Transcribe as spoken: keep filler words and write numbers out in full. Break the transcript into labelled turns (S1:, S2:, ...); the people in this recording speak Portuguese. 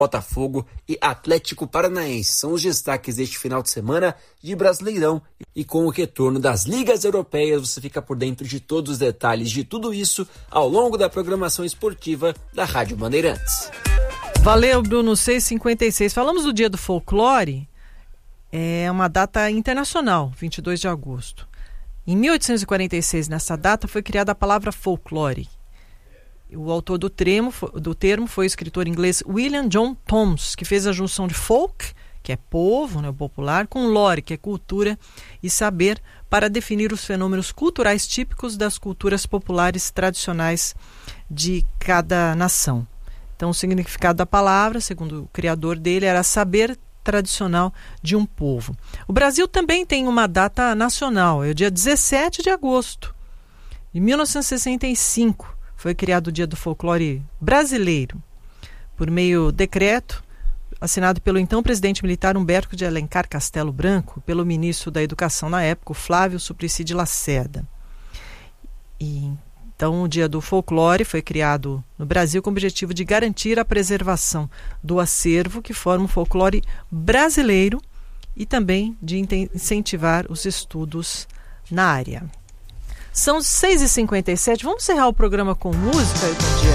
S1: Botafogo e Atlético Paranaense são os destaques deste final de semana de Brasileirão. E com o retorno das ligas europeias, você fica por dentro de todos os detalhes de tudo isso ao longo da programação esportiva da Rádio Bandeirantes.
S2: Valeu, Bruno. seis e cinquenta e seis. Falamos do Dia do Folclore. É uma data internacional, vinte e dois de agosto. Em mil oitocentos e quarenta e seis, nessa data, foi criada a palavra folclore. O autor do termo, do termo foi o escritor inglês William John Thoms, que fez a junção de folk, que é povo, né, popular, com lore, que é cultura e saber, para definir os fenômenos culturais típicos das culturas populares tradicionais de cada nação. Então, o significado da palavra, segundo o criador dele, era saber tradicional de um povo. O Brasil também tem uma data nacional, é o dia dezessete de agosto de mil novecentos e sessenta e cinco. Foi criado o Dia do Folclore Brasileiro, por meio decreto assinado pelo então presidente militar Humberto de Alencar Castelo Branco, pelo ministro da Educação na época, Flávio Suplicy de Lacerda. E, então, o Dia do Folclore foi criado no Brasil com o objetivo de garantir a preservação do acervo que forma o folclore brasileiro e também de incentivar os estudos na área. São seis e cinquenta e sete. Vamos encerrar o programa com música, Eton Dias?